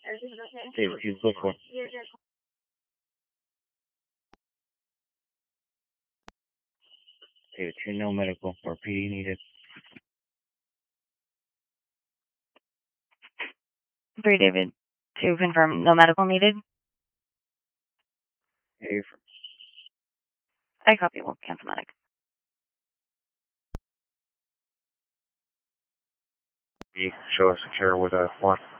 David, he's look for. David, 2, no medical for PD needed. 3, David, 2, confirm, no medical needed. Hey, I copy, we'll cancel medic. show us a chair with a 1.